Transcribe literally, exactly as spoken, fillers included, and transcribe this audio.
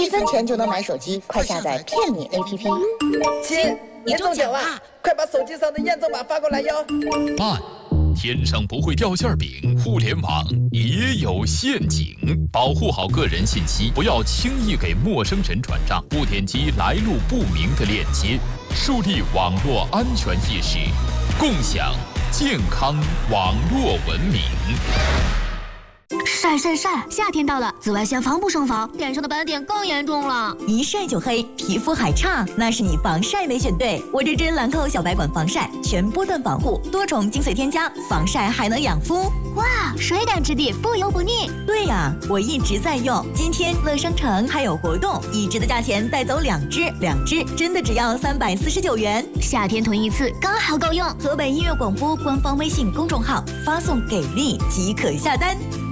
一分钱就能买手机，快下载骗你 A P P。 亲，你中奖了，快把手机上的验证码发过来哟。 慢，天上不会掉馅饼，互联网也有陷阱，保护好个人信息，不要轻易给陌生人转账，不点击来路不明的链接，树立网络安全意识，共享健康网络文明。 晒晒晒！夏天到了，紫外线防不胜防，脸上的斑点更严重了。 一晒就黑，皮肤还差，那是你防晒没选对。我这支兰蔻小白管防晒，全波段防护，多重精髓添加，防晒还能养肤。 哇，水感质地，不油不腻。 对呀，我一直在用。今天乐商城还有活动，一支的价钱带走两支，两支真的只要三百四十九元。 夏天囤一次刚好够用。 河北音乐广播官方微信公众号发送给力即可下单。